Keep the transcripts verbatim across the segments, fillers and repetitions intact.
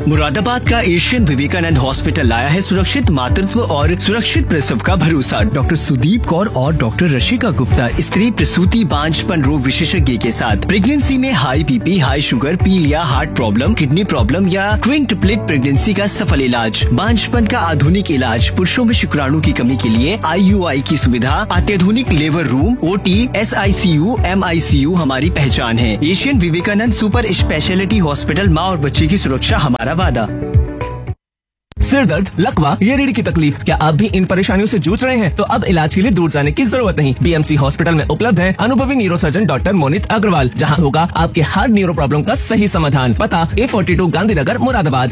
मुरादाबाद का Asian Vivekananda hospital लाया है सुरक्षित मातृत्व और सुरक्षित प्रसव का भरोसा। डॉक्टर सुदीप कौर और डॉक्टर रशिका गुप्ता स्त्री प्रसूति बांझपन रोग विशेषज्ञ के साथ प्रेगनेंसी में हाई बीपी, हाई शुगर, पीलिया, हार्ट प्रॉब्लम, किडनी प्रॉब्लम या ट्विन ट्रिपलेट प्रेगनेंसी का सफल इलाज, बांझपन का आधुनिक इलाज, पुरुषों में शुक्राणु की कमी के लिए आई यू आई की सुविधा, अत्याधुनिक labour room, O T, S I C you, M I C you हमारी पहचान है। Asian Vivekananda super speciality hospital, माँ और बच्चे की सुरक्षा हमारा वादा। सिर दर्द, लकवा या रीढ़ की तकलीफ, क्या आप भी इन परेशानियों से जूझ रहे हैं? तो अब इलाज के लिए दूर जाने की जरूरत नहीं। बी एम सी हॉस्पिटल में उपलब्ध है अनुभवी न्यूरोसर्जन डॉक्टर मोनित अग्रवाल, जहां होगा आपके हर न्यूरो प्रॉब्लम का सही समाधान। पता ए forty two Gandhinagar, Moradabad.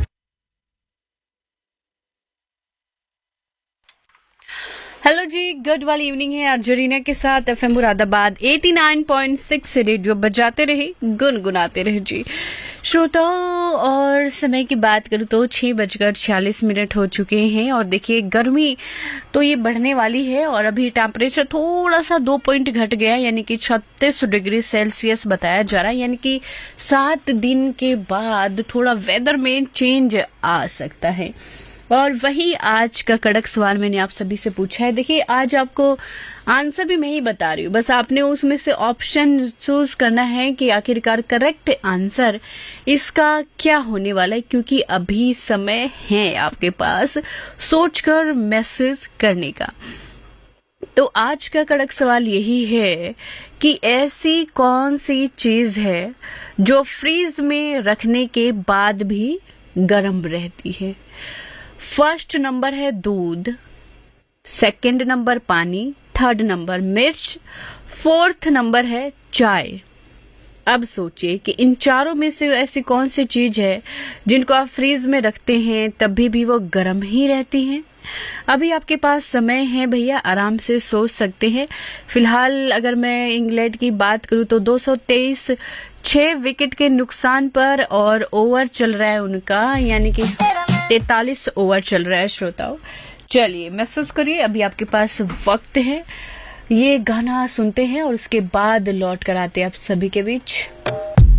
Hello जी, गुड वाली इवनिंग है आज जरीना के साथ एफ एम मुरादाबाद नवासी पॉइंट छह रेडियो बजाते रहे, गुनगुनाते रहे जी श्रोताओं। और समय की बात करूँ तो छह बजकर छियालीस मिनट हो चुके हैं और देखिए गर्मी तो ये बढ़ने वाली है और अभी टेम्परेचर थोड़ा सा दो पॉइंट घट गया, यानी कि छत्तीस डिग्री सेल्सियस बताया जा रहा है, यानी कि सात दिन के बाद थोड़ा वेदर में चेंज आ सकता है। और वही आज का कड़क सवाल मैंने आप सभी से पूछा है। देखिए आज आपको आंसर भी मैं ही बता रही हूँ, बस आपने उसमें से ऑप्शन चूज करना है कि आखिरकार करेक्ट आंसर इसका क्या होने वाला है, क्योंकि अभी समय है आपके पास सोचकर मैसेज करने का। तो आज का कड़क सवाल यही है कि ऐसी कौन सी चीज है जो फ्रीज में रखने के बाद भी गर्म रहती है। फर्स्ट नंबर है दूध, सेकंड नंबर पानी, थर्ड नंबर मिर्च, फोर्थ नंबर है चाय। अब सोचिए कि इन चारों में से ऐसी कौन सी चीज है जिनको आप फ्रीज में रखते हैं तभी भी वो गर्म ही रहती हैं। अभी आपके पास समय है भैया, आराम से सोच सकते हैं। फिलहाल अगर मैं इंग्लैंड की बात करूं तो दो सौ तेईस छह विकेट के नुकसान पर और ओवर चल रहा है उनका, यानी कि तैतालीस ओवर चल रहा है श्रोताओं। चलिए मैसेज करिए, अभी आपके पास वक्त है। ये गाना सुनते हैं और उसके बाद लौट कर आते हैं आप सभी के बीच।